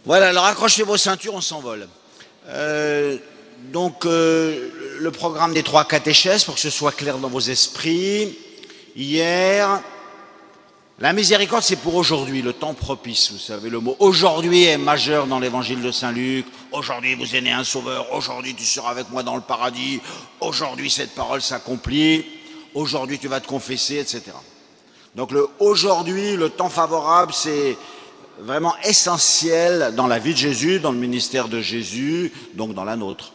Voilà, alors accrochez vos ceintures, on s'envole. Le programme des 3 catéchèses, pour que ce soit clair dans vos esprits. Hier, la miséricorde, c'est pour aujourd'hui, le temps propice. Vous savez, le mot aujourd'hui est majeur dans l'évangile de Saint Luc. Aujourd'hui, vous est né un sauveur. Aujourd'hui, tu seras avec moi dans le paradis. Aujourd'hui, cette parole s'accomplit. Aujourd'hui, tu vas te confesser, etc. Donc, le aujourd'hui, le temps favorable, c'est vraiment essentiel dans la vie de Jésus, dans le ministère de Jésus, donc dans la nôtre.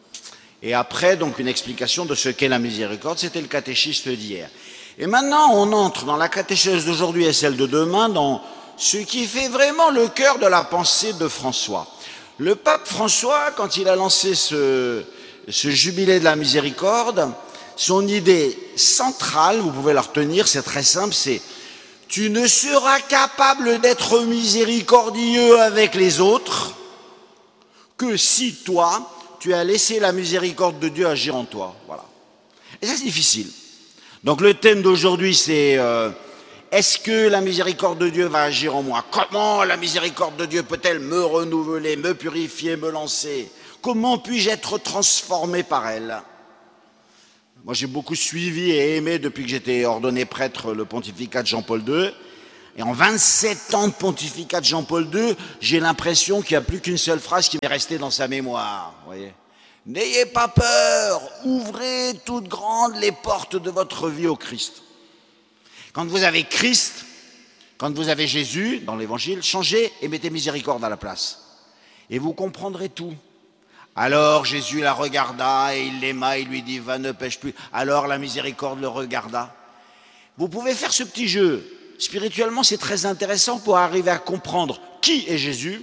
Et après, donc, une explication de ce qu'est la miséricorde, c'était le catéchiste d'hier. Et maintenant, on entre dans la catéchèse d'aujourd'hui et celle de demain, dans ce qui fait vraiment le cœur de la pensée de François. Le pape François, quand il a lancé ce jubilé de la miséricorde, son idée centrale, vous pouvez la retenir, c'est très simple, c'est « Tu ne seras capable d'être miséricordieux avec les autres que si toi, tu as laissé la miséricorde de Dieu agir en toi. » Voilà. Et ça, c'est difficile. Donc le thème d'aujourd'hui, c'est est-ce que la miséricorde de Dieu va agir en moi? Comment la miséricorde de Dieu peut-elle me renouveler, me purifier, me lancer? Comment puis-je être transformé par elle? Moi, j'ai beaucoup suivi et aimé, depuis que j'étais ordonné prêtre, le pontificat de Jean-Paul II. Et en 27 ans de pontificat de Jean-Paul II, j'ai l'impression qu'il n'y a plus qu'une seule phrase qui m'est restée dans sa mémoire. Vous voyez ? N'ayez pas peur, ouvrez toutes grandes les portes de votre vie au Christ. Quand vous avez Christ, quand vous avez Jésus dans l'évangile, changez et mettez miséricorde à la place. Et vous comprendrez tout. Alors Jésus la regarda et il l'aima, il lui dit « Va, ne pêche plus ». Alors la miséricorde le regarda. Vous pouvez faire ce petit jeu. Spirituellement, c'est très intéressant pour arriver à comprendre qui est Jésus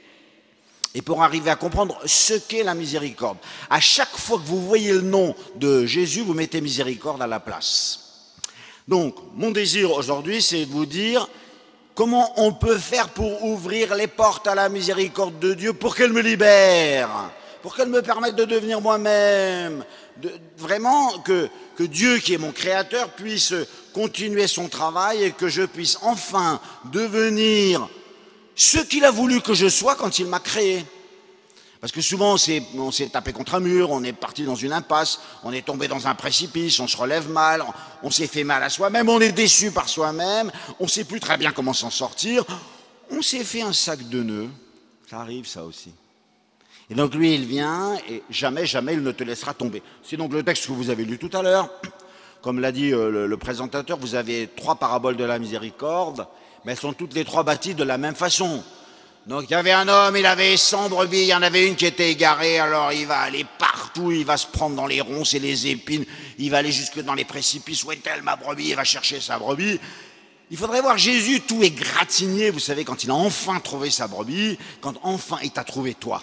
et pour arriver à comprendre ce qu'est la miséricorde. À chaque fois que vous voyez le nom de Jésus, vous mettez miséricorde à la place. Donc, mon désir aujourd'hui, c'est de vous dire comment on peut faire pour ouvrir les portes à la miséricorde de Dieu pour qu'elle me libère, pour qu'elle me permette de devenir moi-même, vraiment que Dieu, qui est mon créateur, puisse continuer son travail et que je puisse enfin devenir ce qu'il a voulu que je sois quand il m'a créé. Parce que souvent, on s'est tapé contre un mur, on est parti dans une impasse, on est tombé dans un précipice, on se relève mal, on s'est fait mal à soi-même, on est déçu par soi-même, on ne sait plus très bien comment s'en sortir, on s'est fait un sac de nœuds. Ça arrive, ça aussi. Et donc lui, il vient et jamais, jamais il ne te laissera tomber. C'est donc le texte que vous avez lu tout à l'heure. Comme l'a dit le présentateur, vous avez 3 paraboles de la miséricorde, mais elles sont toutes les 3 bâties de la même façon. Donc il y avait un homme, il avait 100 brebis, il y en avait une qui était égarée, alors il va aller partout, il va se prendre dans les ronces et les épines, il va aller jusque dans les précipices, où est-elle ma brebis, il va chercher sa brebis. Il faudrait voir Jésus tout égratigné, vous savez, quand il a enfin trouvé sa brebis, quand enfin il t'a trouvé toi.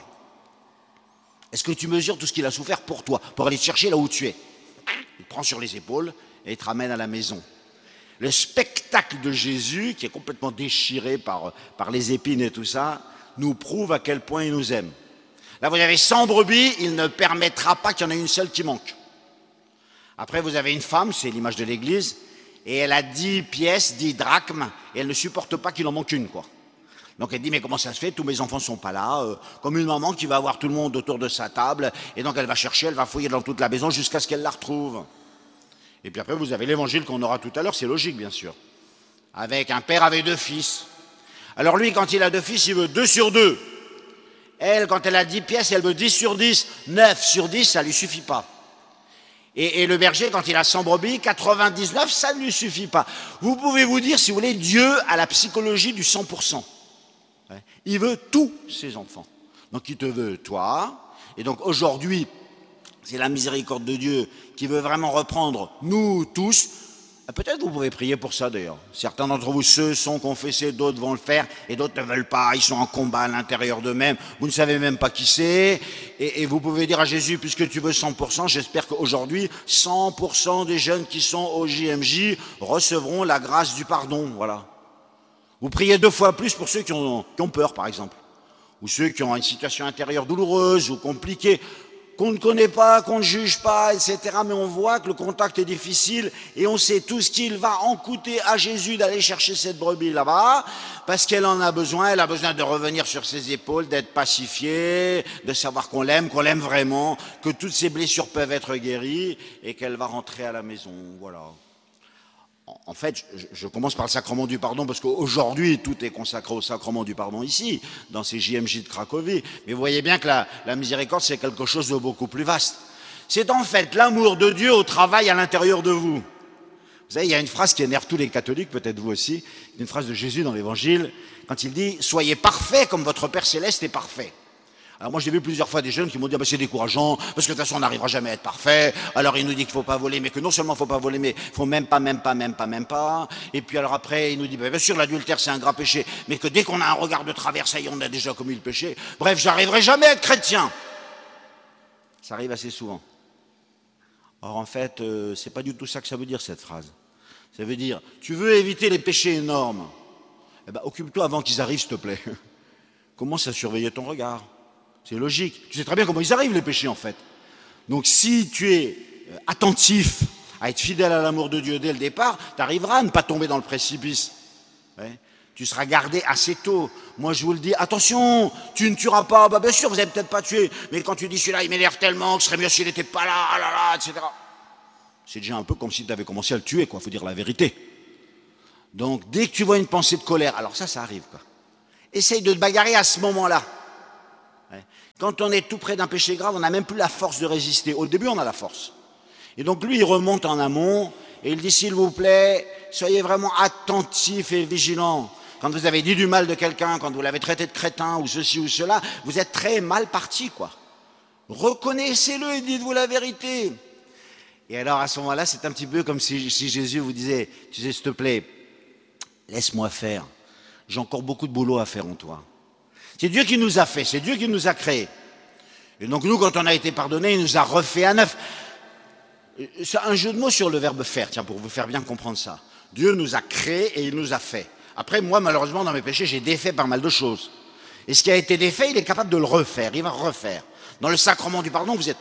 Est-ce que tu mesures tout ce qu'il a souffert pour toi, pour aller te chercher là où tu es? Il te prend sur les épaules et il te ramène à la maison. Le spectacle de Jésus, qui est complètement déchiré par les épines et tout ça, nous prouve à quel point il nous aime. Là, vous avez 100 brebis, il ne permettra pas qu'il y en ait une seule qui manque. Après, vous avez une femme, c'est l'image de l'Église, et elle a 10 pièces, 10 drachmes, et elle ne supporte pas qu'il en manque une, quoi. Donc elle dit, mais comment ça se fait? Tous mes enfants ne sont pas là. Comme une maman qui va avoir tout le monde autour de sa table, et donc elle va chercher, elle va fouiller dans toute la maison jusqu'à ce qu'elle la retrouve. Et puis après, vous avez l'évangile qu'on aura tout à l'heure, c'est logique, bien sûr. Avec un père avec 2 fils. Alors lui, quand il a 2 fils, il veut 2 sur 2. Elle, quand elle a 10 pièces, elle veut 10 sur 10. 9 sur 10, ça ne lui suffit pas. Et le berger, quand il a 100 brebis, 99, ça ne lui suffit pas. Vous pouvez vous dire, si vous voulez, Dieu a la psychologie du 100%. Il veut tous ses enfants. Donc il te veut toi. Et donc aujourd'hui, c'est la miséricorde de Dieu qui veut vraiment reprendre nous tous. Peut-être vous pouvez prier pour ça d'ailleurs. Certains d'entre vous se sont confessés, d'autres vont le faire et d'autres ne veulent pas. Ils sont en combat à l'intérieur d'eux-mêmes. Vous ne savez même pas qui c'est. Et vous pouvez dire à Jésus, puisque tu veux 100%, j'espère qu'aujourd'hui, 100% des jeunes qui sont au JMJ recevront la grâce du pardon. Voilà. Vous priez 2 fois plus pour ceux qui ont peur, par exemple, ou ceux qui ont une situation intérieure douloureuse ou compliquée. qu'on ne connaît pas, qu'on ne juge pas, etc. Mais on voit que le contact est difficile et on sait tout ce qu'il va en coûter à Jésus d'aller chercher cette brebis là-bas, parce qu'elle en a besoin, elle a besoin de revenir sur ses épaules, d'être pacifiée, de savoir qu'on l'aime vraiment, que toutes ses blessures peuvent être guéries et qu'elle va rentrer à la maison. Voilà. En fait, je commence par le sacrement du pardon parce qu'aujourd'hui, tout est consacré au sacrement du pardon ici, dans ces JMJ de Cracovie. Mais vous voyez bien que la miséricorde, c'est quelque chose de beaucoup plus vaste. C'est en fait l'amour de Dieu au travail à l'intérieur de vous. Vous savez, il y a une phrase qui énerve tous les catholiques, peut-être vous aussi, une phrase de Jésus dans l'Évangile, quand il dit « Soyez parfaits comme votre Père Céleste est parfait ». Alors moi j'ai vu plusieurs fois des jeunes qui m'ont dit c'est décourageant parce que de toute façon on n'arrivera jamais à être parfait. Alors il nous dit qu'il faut pas voler, mais que non seulement il faut pas voler, mais il faut même pas. Et puis alors après il nous dit bien sûr l'adultère c'est un gras péché, mais que dès qu'on a un regard de travers, ça y est, on a déjà commis le péché. Bref, j'arriverai jamais à être chrétien. Ça arrive assez souvent. Or en fait c'est pas du tout ça que ça veut dire cette phrase. Ça veut dire tu veux éviter les péchés énormes, eh ben occupe-toi avant qu'ils arrivent s'il te plaît. Commence à surveiller ton regard. C'est logique. Tu sais très bien comment ils arrivent, les péchés, en fait. Donc, si tu es attentif à être fidèle à l'amour de Dieu dès le départ, tu arriveras à ne pas tomber dans le précipice. Ouais. Tu seras gardé assez tôt. Moi, je vous le dis, attention, tu ne tueras pas. Bah, bien sûr, vous n'avez peut-être pas tué. Mais quand tu dis celui-là, il m'énerve tellement que ce serait mieux s'il n'était pas là, ah là là, etc. C'est déjà un peu comme si tu avais commencé à le tuer, quoi. Faut dire la vérité. Donc, dès que tu vois une pensée de colère, alors ça arrive, quoi. Essaye de te bagarrer à ce moment-là. Quand on est tout près d'un péché grave, on n'a même plus la force de résister. Au début, on a la force. Et donc lui, il remonte en amont et il dit, s'il vous plaît, soyez vraiment attentifs et vigilants. Quand vous avez dit du mal de quelqu'un, quand vous l'avez traité de crétin ou ceci ou cela, vous êtes très mal parti, quoi. Reconnaissez-le et dites-vous la vérité. Et alors, à ce moment-là, c'est un petit peu comme si Jésus vous disait, tu sais, s'il te plaît, laisse-moi faire. J'ai encore beaucoup de boulot à faire en toi. C'est Dieu qui nous a fait, c'est Dieu qui nous a créés. Et donc nous, quand on a été pardonné, il nous a refait à neuf. C'est un jeu de mots sur le verbe faire, tiens, pour vous faire bien comprendre ça. Dieu nous a créés et il nous a fait. Après, moi, malheureusement, dans mes péchés, j'ai défait pas mal de choses. Et ce qui a été défait, il est capable de le refaire, il va refaire. Dans le sacrement du pardon, vous êtes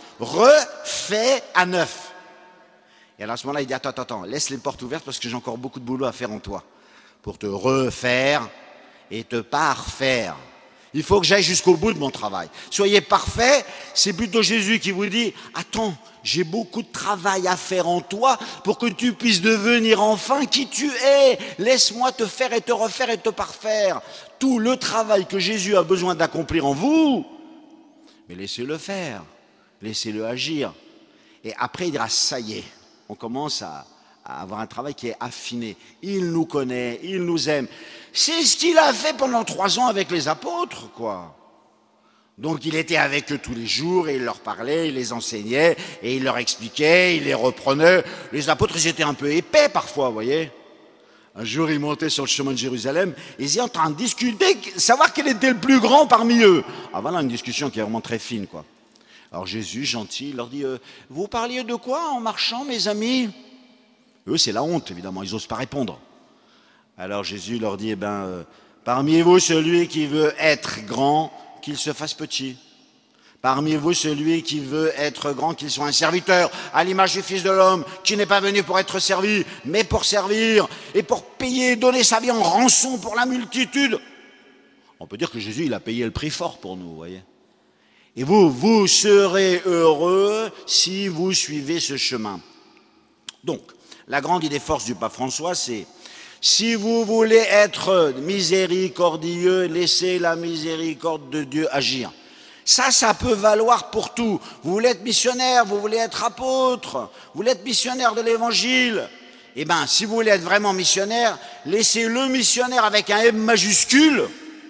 refait à neuf. Et alors à ce moment-là, il dit, attends, laisse les portes ouvertes parce que j'ai encore beaucoup de boulot à faire en toi. Pour te refaire et te parfaire. Il faut que j'aille jusqu'au bout de mon travail. Soyez parfaits, c'est plutôt Jésus qui vous dit « Attends, j'ai beaucoup de travail à faire en toi pour que tu puisses devenir enfin qui tu es. Laisse-moi te faire et te refaire et te parfaire. Tout le travail que Jésus a besoin d'accomplir en vous, mais laissez-le faire, laissez-le agir. » Et après, il dira « Ça y est, on commence à avoir un travail qui est affiné. Il nous connaît, il nous aime. » C'est ce qu'il a fait pendant 3 ans avec les apôtres, quoi. Donc il était avec eux tous les jours, et il leur parlait, il les enseignait, et il leur expliquait, il les reprenait. Les apôtres, ils étaient un peu épais parfois, vous voyez. Un jour, ils montaient sur le chemin de Jérusalem, ils étaient en train de discuter, savoir quel était le plus grand parmi eux. Ah voilà, une discussion qui est vraiment très fine, quoi. Alors Jésus, gentil, leur dit, vous parliez de quoi en marchant, mes amis? Eux, c'est la honte, évidemment, ils n'osent pas répondre. Alors Jésus leur dit, parmi vous, celui qui veut être grand, qu'il se fasse petit. Parmi vous, celui qui veut être grand, qu'il soit un serviteur, à l'image du Fils de l'homme, qui n'est pas venu pour être servi, mais pour servir, et pour payer, donner sa vie en rançon pour la multitude. On peut dire que Jésus, il a payé le prix fort pour nous, vous voyez. Et vous serez heureux si vous suivez ce chemin. Donc, la grande idée force du pape François, c'est si vous voulez être miséricordieux, laissez la miséricorde de Dieu agir. Ça peut valoir pour tout. Vous voulez être missionnaire, vous voulez être apôtre, vous voulez être missionnaire de l'évangile. Eh bien, si vous voulez être vraiment missionnaire, laissez le missionnaire avec un M majuscule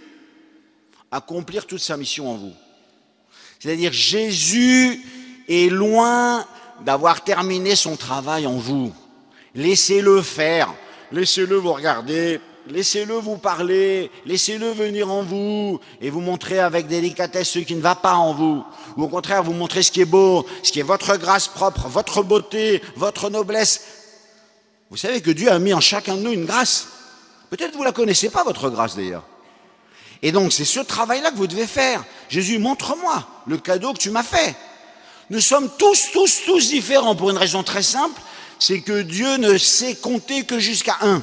accomplir toute sa mission en vous. C'est-à-dire, Jésus est loin d'avoir terminé son travail en vous. Laissez-le faire. Laissez-le vous regarder, laissez-le vous parler, laissez-le venir en vous et vous montrer avec délicatesse ce qui ne va pas en vous. Ou au contraire, vous montrer ce qui est beau, ce qui est votre grâce propre, votre beauté, votre noblesse. Vous savez que Dieu a mis en chacun de nous une grâce. Peut-être que vous ne la connaissez pas, votre grâce d'ailleurs. Et donc, c'est ce travail-là que vous devez faire. Jésus, montre-moi le cadeau que tu m'as fait. Nous sommes tous différents pour une raison très simple, c'est que Dieu ne sait compter que jusqu'à 1.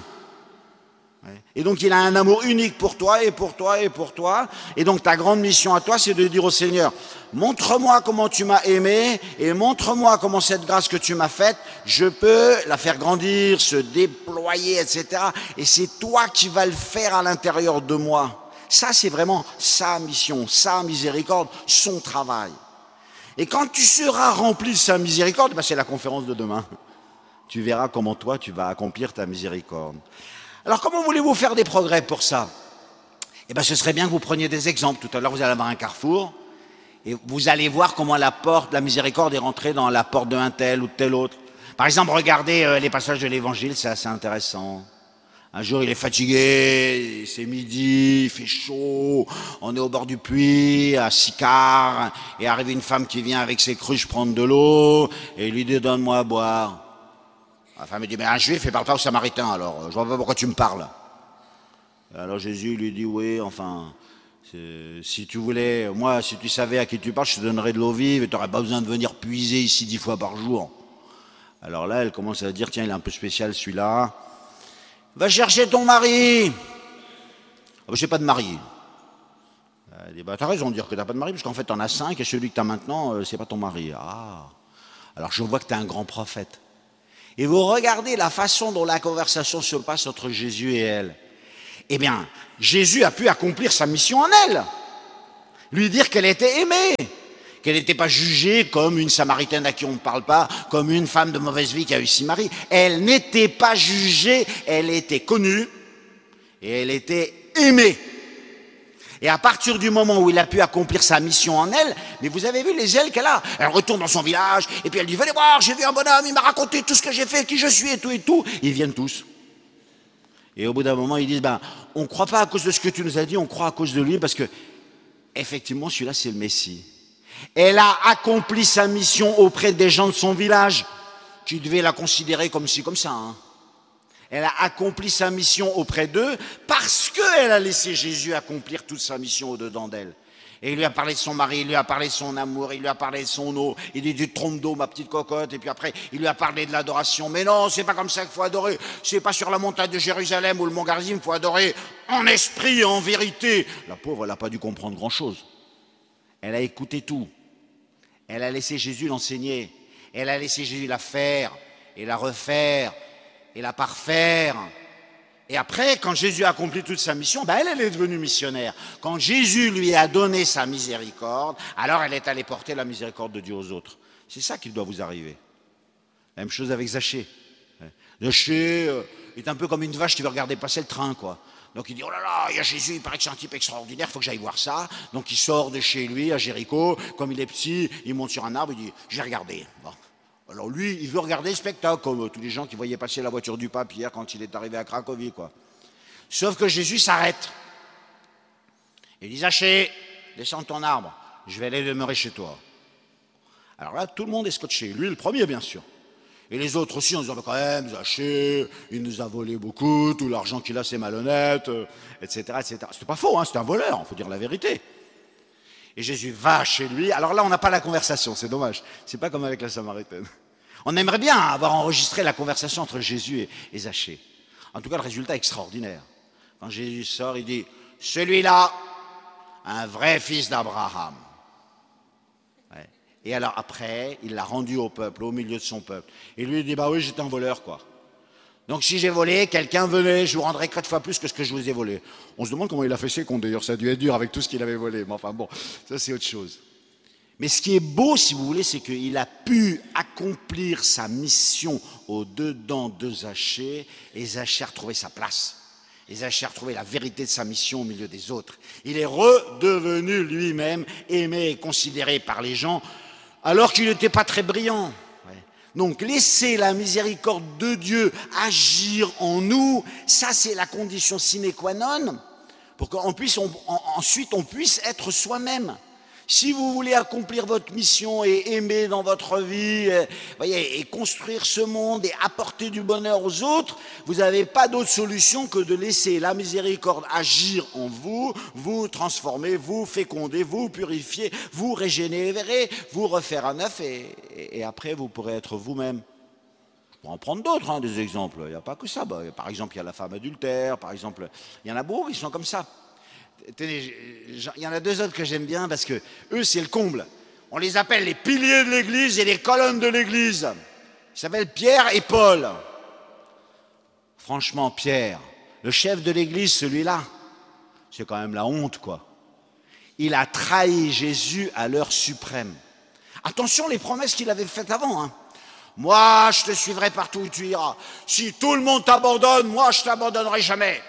Et donc il a un amour unique pour toi et pour toi et pour toi. Et donc ta grande mission à toi, c'est de dire au Seigneur, montre-moi comment tu m'as aimé et montre-moi comment cette grâce que tu m'as faite, je peux la faire grandir, se déployer, etc. Et c'est toi qui vas le faire à l'intérieur de moi. Ça, c'est vraiment sa mission, sa miséricorde, son travail. Et quand tu seras rempli de sa miséricorde, c'est la conférence de demain. Tu verras comment toi, tu vas accomplir ta miséricorde. Alors, comment voulez-vous faire des progrès pour ça? Eh bien, ce serait bien que vous preniez des exemples. Tout à l'heure, vous allez avoir un carrefour et vous allez voir comment la porte, la miséricorde est rentrée dans la porte d'un tel ou de tel autre. Par exemple, regardez les passages de l'Évangile, c'est assez intéressant. Un jour, il est fatigué, c'est midi, il fait chaud, on est au bord du puits, à Sychar, et arrive une femme qui vient avec ses cruches prendre de l'eau, et il lui dit, donne-moi à boire. La femme lui dit, mais un juif, il ne parle pas aux samaritains, alors je ne vois pas pourquoi tu me parles. Alors Jésus lui dit, oui, enfin, si tu voulais, moi, si tu savais à qui tu parles, je te donnerais de l'eau vive, et tu n'aurais pas besoin de venir puiser ici 10 fois par jour. Alors là, elle commence à dire, tiens, il est un peu spécial celui-là. Va chercher ton mari. Ah, je n'ai pas de mari. Elle dit, t'as raison de dire que tu n'as pas de mari, parce qu'en fait, tu en as 5, et celui que tu as maintenant, c'est pas ton mari. Ah. Alors je vois que tu es un grand prophète. Et vous regardez la façon dont la conversation se passe entre Jésus et elle. Eh bien, Jésus a pu accomplir sa mission en elle. Lui dire qu'elle était aimée. Qu'elle n'était pas jugée comme une Samaritaine à qui on ne parle pas, comme une femme de mauvaise vie qui a eu 6 maris. Elle n'était pas jugée, elle était connue et elle était aimée. Et à partir du moment où il a pu accomplir sa mission en elle, mais vous avez vu les ailes qu'elle a. Elle retourne dans son village et puis elle dit, venez voir, j'ai vu un bonhomme, il m'a raconté tout ce que j'ai fait, qui je suis et tout et tout. Ils viennent tous. Et au bout d'un moment, ils disent, on ne croit pas à cause de ce que tu nous as dit, on croit à cause de lui parce que, effectivement, celui-là, c'est le Messie. Elle a accompli sa mission auprès des gens de son village, qui devaient la considérer comme ci, comme ça. Hein. Elle a accompli sa mission auprès d'eux parce qu'elle a laissé Jésus accomplir toute sa mission au-dedans d'elle. Et il lui a parlé de son mari, il lui a parlé de son amour, il lui a parlé de son eau, il dit du trompe d'eau, ma petite cocotte, et puis après, il lui a parlé de l'adoration. Mais non, c'est pas comme ça qu'il faut adorer. C'est pas sur la montagne de Jérusalem ou le mont Garizim, il faut adorer en esprit et en vérité. La pauvre, elle n'a pas dû comprendre grand-chose. Elle a écouté tout. Elle a laissé Jésus l'enseigner. Elle a laissé Jésus la faire et la refaire et la parfaire. Et après, quand Jésus a accompli toute sa mission, elle est devenue missionnaire. Quand Jésus lui a donné sa miséricorde, alors elle est allée porter la miséricorde de Dieu aux autres. C'est ça qui doit vous arriver. La même chose avec Zachée. Zachée est un peu comme une vache qui veut regarder passer le train, quoi. Donc il dit, oh là là, il y a Jésus, il paraît que c'est un type extraordinaire, il faut que j'aille voir ça. Donc il sort de chez lui à Jéricho, comme il est petit, il monte sur un arbre, il dit, je vais regarder. Bon. Alors lui, il veut regarder le spectacle, comme tous les gens qui voyaient passer la voiture du pape hier quand il est arrivé à Cracovie, quoi. Sauf que Jésus s'arrête. Il dit, Zachée, descends de ton arbre, je vais aller demeurer chez toi. Alors là, tout le monde est scotché, lui le premier, bien sûr. Et les autres aussi, en disant, quand même, Zachée, il nous a volé beaucoup, tout l'argent qu'il a, c'est malhonnête, etc., etc. C'était pas faux, hein, c'était un voleur, il faut dire la vérité. Et Jésus va chez lui. Alors là, on n'a pas la conversation, c'est dommage. C'est pas comme avec la Samaritaine. On aimerait bien avoir enregistré la conversation entre Jésus et Zachée. En tout cas, le résultat est extraordinaire. Quand Jésus sort, il dit, celui-là, un vrai fils d'Abraham. Ouais. Et alors après, il l'a rendu au peuple, au milieu de son peuple. Et lui, il dit, oui, j'étais un voleur, quoi. Donc si j'ai volé, quelqu'un venait, je vous rendrai 4 fois plus que ce que je vous ai volé. On se demande comment il a fait ses comptes, d'ailleurs, ça a dû être dur avec tout ce qu'il avait volé. Mais enfin bon, ça c'est autre chose. Mais ce qui est beau, si vous voulez, c'est qu'il a pu accomplir sa mission au-dedans de Zachée, et Zachée a retrouvé sa place. Et Zachée a retrouvé la vérité de sa mission au milieu des autres. Il est redevenu lui-même aimé et considéré par les gens, alors qu'il n'était pas très brillant. Donc laisser la miséricorde de Dieu agir en nous, ça c'est la condition sine qua non pour qu'ensuite on puisse être soi-même. Si vous voulez accomplir votre mission et aimer dans votre vie, voyez, et construire ce monde et apporter du bonheur aux autres, vous n'avez pas d'autre solution que de laisser la miséricorde agir en vous, vous transformer, vous féconder, vous purifier, vous régénérer, vous refaire à neuf et après vous pourrez être vous-même. Je pourrais en prendre d'autres, des exemples. Il n'y a pas que ça. Par exemple, il y a la femme adultère, par exemple, il y en a beaucoup qui sont comme ça. Tenez, il y en a deux autres que j'aime bien parce que eux, c'est le comble. On les appelle les piliers de l'Église et les colonnes de l'Église. Ils s'appellent Pierre et Paul. Franchement, Pierre, le chef de l'Église, celui-là, c'est quand même la honte, quoi. Il a trahi Jésus à l'heure suprême. Attention, les promesses qu'il avait faites avant. Moi, je te suivrai partout où tu iras. Si tout le monde t'abandonne, moi, je ne t'abandonnerai jamais.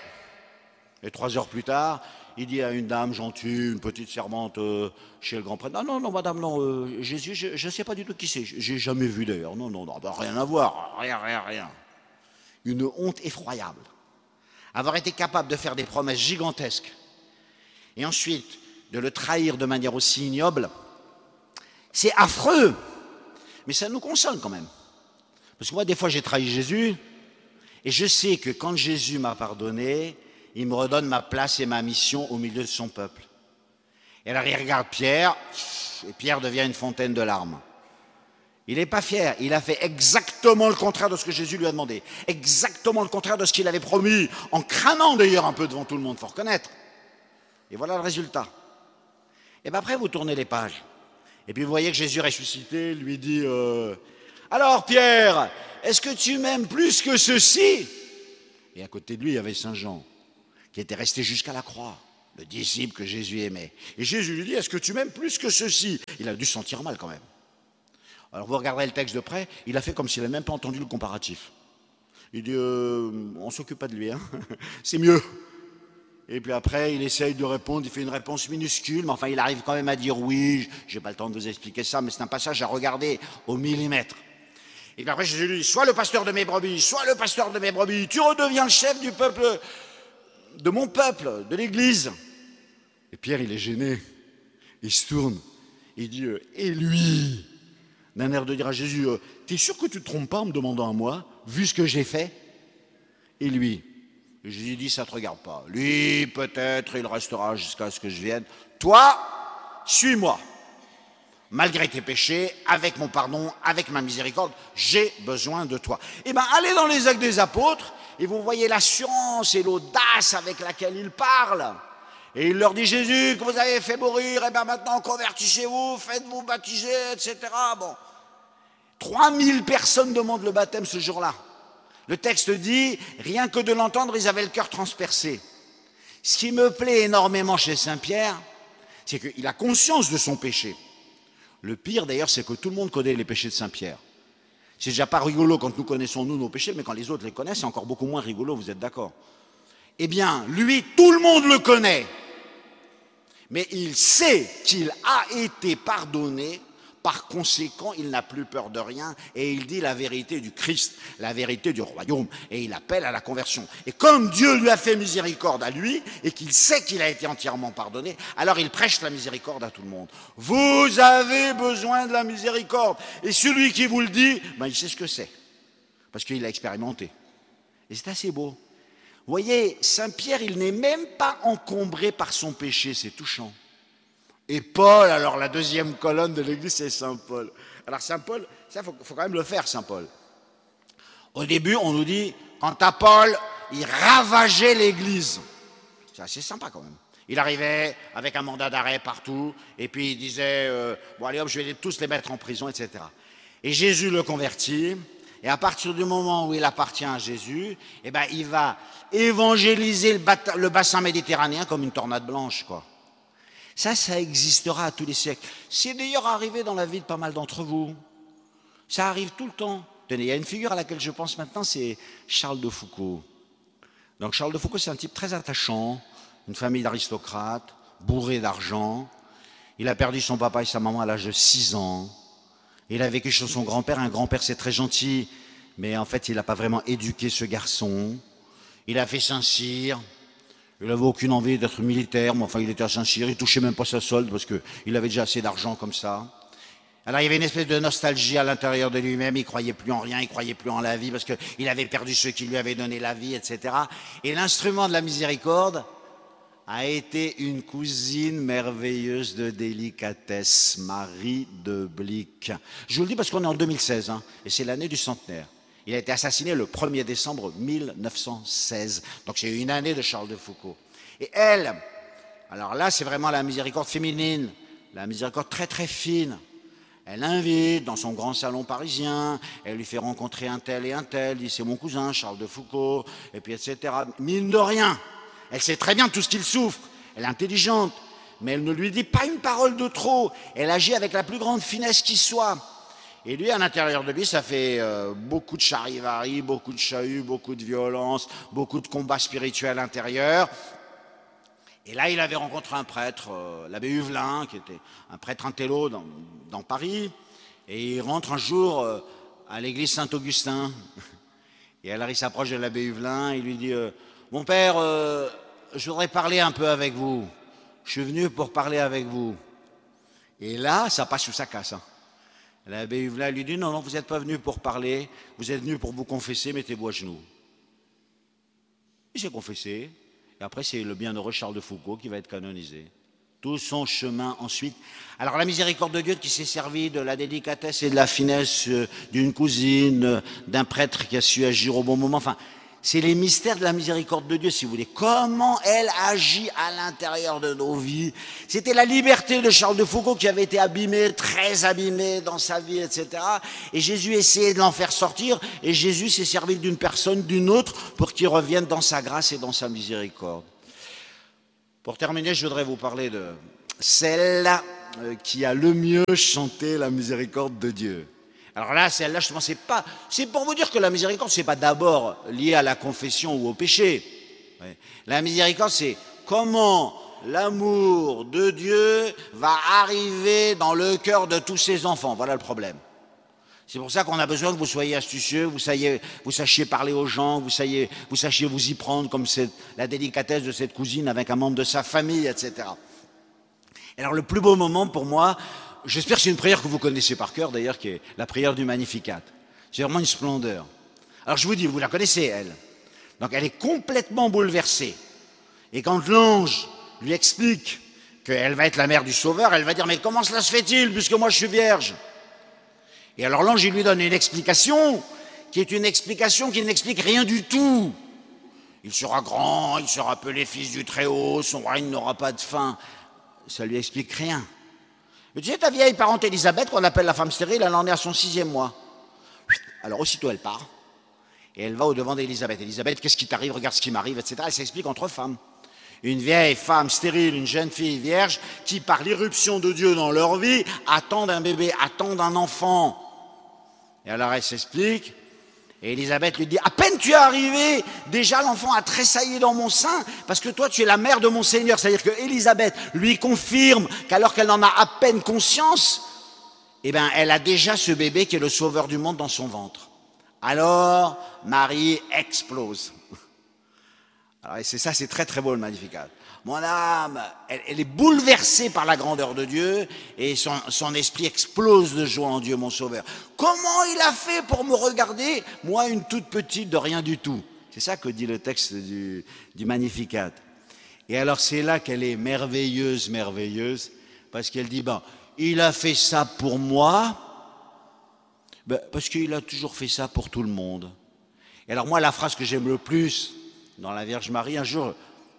Et 3 heures plus tard, il dit à une dame gentille, une petite servante chez le grand prêtre, non, madame, non, Jésus, je ne sais pas du tout qui c'est, j'ai jamais vu d'ailleurs, non, rien à voir, rien. Une honte effroyable. Avoir été capable de faire des promesses gigantesques et ensuite de le trahir de manière aussi ignoble, c'est affreux, mais ça nous console quand même. Parce que moi, des fois, j'ai trahi Jésus et je sais que quand Jésus m'a pardonné, il me redonne ma place et ma mission au milieu de son peuple. Et alors il regarde Pierre, et Pierre devient une fontaine de larmes. Il n'est pas fier, il a fait exactement le contraire de ce que Jésus lui a demandé, exactement le contraire de ce qu'il avait promis, en crânant d'ailleurs un peu devant tout le monde, il faut reconnaître. Et voilà le résultat. Et bien après vous tournez les pages, et puis vous voyez que Jésus ressuscité lui dit alors Pierre, est-ce que tu m'aimes plus que ceci? Et à côté de lui il y avait Saint Jean, qui était resté jusqu'à la croix, le disciple que Jésus aimait. Et Jésus lui dit, est-ce que tu m'aimes plus que ceci? Il a dû se sentir mal quand même. Alors vous regarderez le texte de près, il a fait comme s'il n'avait même pas entendu le comparatif. Il dit, on ne s'occupe pas de lui, c'est mieux. Et puis après, il essaye de répondre, il fait une réponse minuscule, mais enfin il arrive quand même à dire oui, je n'ai pas le temps de vous expliquer ça, mais c'est un passage à regarder au millimètre. Et puis après Jésus lui dit, sois le pasteur de mes brebis, sois le pasteur de mes brebis, tu redeviens le chef du peuple, de mon peuple, de l'Église. Et Pierre, il est gêné. Il se tourne. Il dit, et lui, d'un air de dire à Jésus, t'es sûr que tu ne te trompes pas en me demandant à moi, vu ce que j'ai fait? Et lui, Jésus dit, ça ne te regarde pas. Lui, peut-être, il restera jusqu'à ce que je vienne. Toi, suis-moi. Malgré tes péchés, avec mon pardon, avec ma miséricorde, j'ai besoin de toi. Eh bien, allez dans les Actes des Apôtres, et vous voyez l'assurance et l'audace avec laquelle il parle. Et il leur dit, Jésus, que vous avez fait mourir, et bien maintenant convertissez-vous, faites-vous baptiser, etc. Bon. 3000 personnes demandent le baptême ce jour-là. Le texte dit, rien que de l'entendre, ils avaient le cœur transpercé. Ce qui me plaît énormément chez Saint-Pierre, c'est qu'il a conscience de son péché. Le pire d'ailleurs, c'est que tout le monde connaît les péchés de Saint-Pierre. C'est déjà pas rigolo quand nous connaissons nos péchés, mais quand les autres les connaissent, c'est encore beaucoup moins rigolo, vous êtes d'accord? Eh bien, lui, tout le monde le connaît. Mais il sait qu'il a été pardonné, par conséquent, il n'a plus peur de rien, et il dit la vérité du Christ, la vérité du royaume, et il appelle à la conversion. Et comme Dieu lui a fait miséricorde à lui, et qu'il sait qu'il a été entièrement pardonné, alors il prêche la miséricorde à tout le monde. Vous avez besoin de la miséricorde. Et celui qui vous le dit, il sait ce que c'est, parce qu'il a expérimenté. Et c'est assez beau. Vous voyez, Saint-Pierre, il n'est même pas encombré par son péché, c'est touchant. Et Paul, alors la deuxième colonne de l'Église, c'est Saint Paul. Alors Saint Paul, ça, faut quand même le faire, Saint Paul. Au début, on nous dit, quant à Paul, il ravageait l'Église. C'est assez sympa quand même. Il arrivait avec un mandat d'arrêt partout, et puis il disait, bon allez hop, je vais tous les mettre en prison, etc. Et Jésus le convertit, et à partir du moment où il appartient à Jésus, eh ben, il va évangéliser le bassin méditerranéen comme une tornade blanche, quoi. Ça existera à tous les siècles. C'est d'ailleurs arrivé dans la vie de pas mal d'entre vous. Ça arrive tout le temps. Tenez, il y a une figure à laquelle je pense maintenant, c'est Charles de Foucauld. Donc Charles de Foucauld, c'est un type très attachant, une famille d'aristocrates, bourré d'argent. Il a perdu son papa et sa maman à l'âge de 6 ans. Il a vécu chez son grand-père. Un grand-père, c'est très gentil, mais en fait, il n'a pas vraiment éduqué ce garçon. Il a fait Saint-Cyr. Il n'avait aucune envie d'être militaire, mais enfin il était à Saint-Cyr, il touchait même pas sa solde parce qu'il avait déjà assez d'argent comme ça. Alors il y avait une espèce de nostalgie à l'intérieur de lui-même, il croyait plus en rien, il croyait plus en la vie parce qu'il avait perdu ceux qui lui avaient donné la vie, etc. Et l'instrument de la miséricorde a été une cousine merveilleuse de délicatesse, Marie de Blic. Je vous le dis parce qu'on est en 2016, hein, et c'est l'année du centenaire. Il a été assassiné le 1er décembre 1916. Donc c'est une année de Charles de Foucauld. Et elle, alors là c'est vraiment la miséricorde féminine, la miséricorde très très fine. Elle l'invite dans son grand salon parisien, elle lui fait rencontrer un tel et un tel, dit c'est mon cousin Charles de Foucauld, et puis etc. Mine de rien, elle sait très bien tout ce qu'il souffre, elle est intelligente, mais elle ne lui dit pas une parole de trop, elle agit avec la plus grande finesse qui soit. Et lui, à l'intérieur de lui, ça fait beaucoup de charivari, beaucoup de chahut, beaucoup de violence, beaucoup de combats spirituels intérieurs. Et là, il avait rencontré un prêtre, l'abbé Huvelin, qui était un prêtre intello dans Paris. Et il rentre un jour à l'église Saint-Augustin. Et alors, il s'approche de l'abbé Huvelin, il lui dit mon père, je voudrais parler un peu avec vous. Je suis venu pour parler avec vous. Et là, ça passe sous sa casse. Hein. L'abbé Huvelin lui dit non, non, vous n'êtes pas venu pour parler, vous êtes venu pour vous confesser, mettez-vous à genoux. Il s'est confessé, et après c'est le bienheureux Charles de Foucauld qui va être canonisé. Tout son chemin ensuite. Alors la miséricorde de Dieu qui s'est servie de la délicatesse et de la finesse d'une cousine, d'un prêtre qui a su agir au bon moment, enfin, c'est les mystères de la miséricorde de Dieu, si vous voulez. Comment elle agit à l'intérieur de nos vies. C'était la liberté de Charles de Foucauld qui avait été abîmée, très abîmée dans sa vie, etc. Et Jésus essayait de l'en faire sortir. Et Jésus s'est servi d'une personne, d'une autre, pour qu'il revienne dans sa grâce et dans sa miséricorde. Pour terminer, je voudrais vous parler de celle qui a le mieux chanté la miséricorde de Dieu. Alors là, celle-là, je ne pensais pas. C'est pour vous dire que la miséricorde, ce n'est pas d'abord lié à la confession ou au péché. Ouais. La miséricorde, c'est comment l'amour de Dieu va arriver dans le cœur de tous ses enfants. Voilà le problème. C'est pour ça qu'on a besoin que vous soyez astucieux, vous sachiez parler aux gens, vous sachiez vous y prendre comme la délicatesse de cette cousine avec un membre de sa famille, etc. Alors le plus beau moment pour moi, j'espère que c'est une prière que vous connaissez par cœur d'ailleurs, qui est la prière du Magnificat. C'est vraiment une splendeur. Alors je vous dis, vous la connaissez elle. Donc elle est complètement bouleversée. Et quand l'ange lui explique qu'elle va être la mère du Sauveur, elle va dire mais comment cela se fait-il puisque moi je suis vierge? Et alors l'ange il lui donne une explication qui est une explication qui n'explique rien du tout. Il sera grand, il sera appelé fils du Très-Haut, son règne n'aura pas de fin. Ça lui explique rien. Mais tu sais, ta vieille parente Élisabeth, qu'on appelle la femme stérile, elle en est à son 6e mois. Alors aussitôt elle part, et elle va au-devant d'Élisabeth. Élisabeth, qu'est-ce qui t'arrive? Regarde ce qui m'arrive, etc. Elle s'explique entre femmes. Une vieille femme stérile, une jeune fille vierge, qui par l'irruption de Dieu dans leur vie, attendent un bébé, attendent un enfant. Et alors elle s'explique, et Élisabeth lui dit, à peine tu es arrivé, déjà l'enfant a tressailli dans mon sein, parce que toi tu es la mère de mon Seigneur. C'est-à-dire que Élisabeth lui confirme qu'alors qu'elle en a à peine conscience, eh bien elle a déjà ce bébé qui est le sauveur du monde dans son ventre. Alors Marie explose. Alors c'est ça, c'est très très beau le Magnificat. Mon âme, elle est bouleversée par la grandeur de Dieu et son esprit explose de joie en Dieu, mon Sauveur. Comment il a fait pour me regarder, moi une toute petite de rien du tout? C'est ça que dit le texte du Magnificat. Et alors c'est là qu'elle est merveilleuse, merveilleuse, parce qu'elle dit, ben, il a fait ça pour moi, ben, parce qu'il a toujours fait ça pour tout le monde. Et alors moi, la phrase que j'aime le plus dans la Vierge Marie, un jour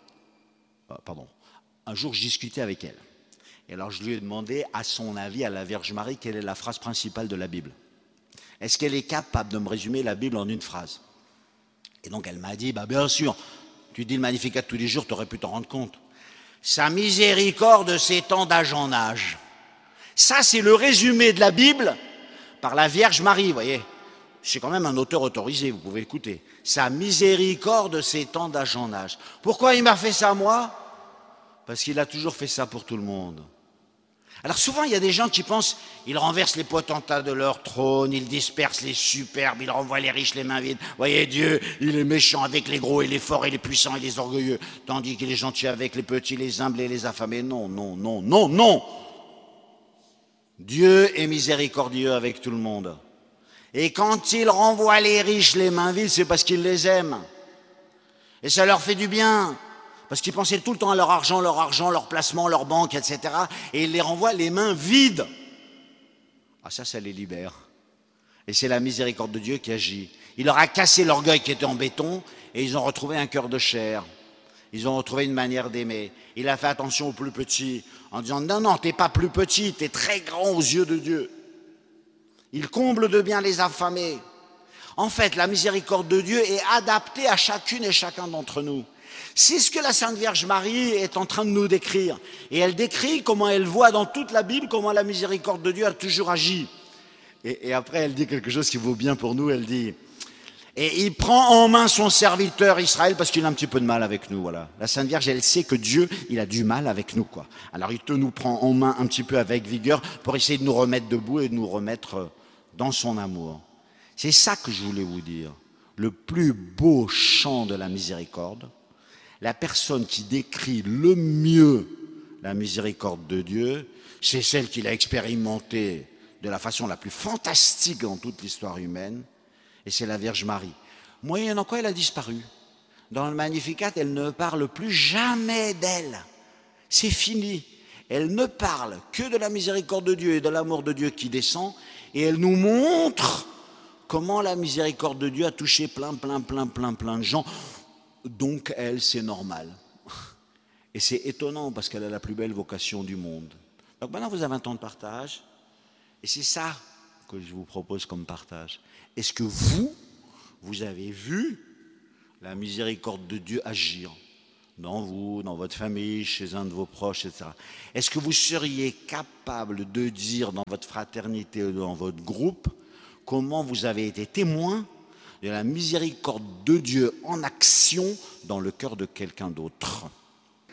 je discutais avec elle. Et alors je lui ai demandé, à son avis, à la Vierge Marie, quelle est la phrase principale de la Bible. Est-ce qu'elle est capable de me résumer la Bible en une phrase? Et donc elle m'a dit, bah bien sûr, tu dis le Magnificat tous les jours, tu aurais pu t'en rendre compte. Sa miséricorde s'étend d'âge en âge. Ça, c'est le résumé de la Bible par la Vierge Marie, vous voyez. C'est quand même un auteur autorisé, vous pouvez l'écouter. Sa miséricorde s'étend d'âge en âge. Pourquoi il m'a fait ça, moi? Parce qu'il a toujours fait ça pour tout le monde. Alors souvent, il y a des gens qui pensent, ils renversent les potentats de leur trône, ils dispersent les superbes, ils renvoient les riches les mains vides. Voyez, Dieu, il est méchant avec les gros et les forts et les puissants et les orgueilleux, tandis qu'il est gentil avec les petits, les humbles et les affamés. Non, non, non, non, non. Dieu est miséricordieux avec tout le monde. Et quand il renvoie les riches les mains vides, c'est parce qu'il les aime. Et ça leur fait du bien. Parce qu'ils pensaient tout le temps à leur argent, leur placement, leur banque, etc. Et il les renvoie les mains vides. Ah ça les libère. Et c'est la miséricorde de Dieu qui agit. Il leur a cassé l'orgueil qui était en béton et ils ont retrouvé un cœur de chair. Ils ont retrouvé une manière d'aimer. Il a fait attention aux plus petits en disant non, t'es pas plus petit, t'es très grand aux yeux de Dieu. Il comble de bien les affamés. En fait, la miséricorde de Dieu est adaptée à chacune et chacun d'entre nous. C'est ce que la Sainte Vierge Marie est en train de nous décrire. Et elle décrit comment elle voit dans toute la Bible comment la miséricorde de Dieu a toujours agi. Et après, elle dit quelque chose qui vaut bien pour nous. Elle dit, et il prend en main son serviteur Israël parce qu'il a un petit peu de mal avec nous. Voilà. La Sainte Vierge, elle sait que Dieu, il a du mal avec nous, quoi. Alors il te nous prend en main un petit peu avec vigueur pour essayer de nous remettre debout et de nous remettre dans son amour. C'est ça que je voulais vous dire. Le plus beau chant de la miséricorde, la personne qui décrit le mieux la miséricorde de Dieu, c'est celle qu'il a expérimentée de la façon la plus fantastique dans toute l'histoire humaine, et c'est la Vierge Marie. Moyennant quoi elle a disparu. Dans le Magnificat, elle ne parle plus jamais d'elle. C'est fini. Elle ne parle que de la miséricorde de Dieu et de l'amour de Dieu qui descend, et elle nous montre comment la miséricorde de Dieu a touché plein de gens. Donc elle, c'est normal. Et c'est étonnant parce qu'elle a la plus belle vocation du monde. Donc maintenant, vous avez un temps de partage. Et c'est ça que je vous propose comme partage. Est-ce que vous avez vu la miséricorde de Dieu agir dans vous, dans votre famille, chez un de vos proches, etc. Est-ce que vous seriez capable de dire dans votre fraternité ou dans votre groupe comment vous avez été témoin de la miséricorde de Dieu en action dans le cœur de quelqu'un d'autre?